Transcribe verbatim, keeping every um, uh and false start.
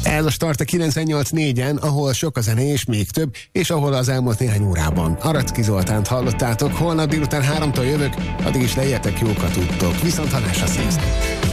Ez a Start a kilencvennyolc négyen, ahol sok a zene és még több, és ahol az elmúlt néhány órában Aracki Zoltánt hallottátok. Holnap délután háromtól jövök, addig is legyetek jókat tudtok. Viszont hallásra, sziasztok!